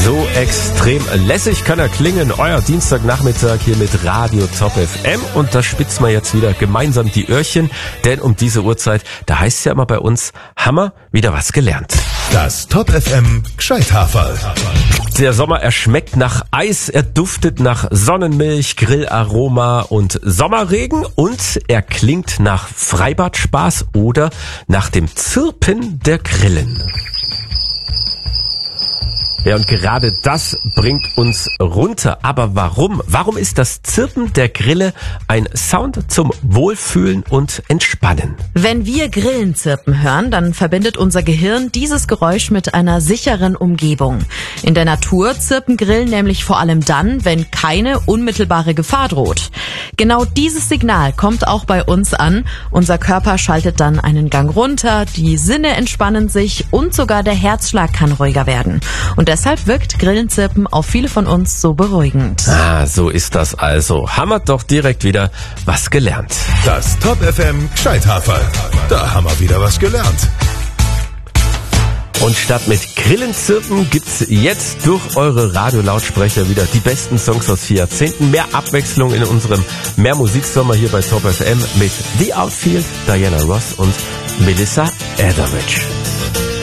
So extrem lässig kann er klingen, euer Dienstagnachmittag hier mit Radio Top FM. Und da spitzen wir jetzt wieder gemeinsam die Öhrchen, denn um diese Uhrzeit, da heißt es ja immer bei uns, haben wir wieder was gelernt. Das Top FM Gescheithaferl. Der Sommer, er schmeckt nach Eis, er duftet nach Sonnenmilch, Grillaroma und Sommerregen und er klingt nach Freibad-Spaß oder nach dem Zirpen der Grillen. Ja, und gerade das bringt uns runter. Aber warum? Warum ist das Zirpen der Grille ein Sound zum Wohlfühlen und Entspannen? Wenn wir Grillen zirpen hören, dann verbindet unser Gehirn dieses Geräusch mit einer sicheren Umgebung. In der Natur zirpen Grillen nämlich vor allem dann, wenn keine unmittelbare Gefahr droht. Genau dieses Signal kommt auch bei uns an. Unser Körper schaltet dann einen Gang runter, die Sinne entspannen sich und sogar der Herzschlag kann ruhiger werden. Und deshalb wirkt Grillenzirpen auf viele von uns so beruhigend. Ah, so ist das also. Haben wir doch direkt wieder was gelernt. Das Top FM Gescheithaferl. Da haben wir wieder was gelernt. Und statt mit Grillenzirpen gibt's jetzt durch eure Radiolautsprecher wieder die besten Songs aus 4 Jahrzehnten. Mehr Abwechslung in unserem Mehr-Musik-Sommer hier bei Top FM mit The Outfield, Diana Ross und Melissa Etheridge.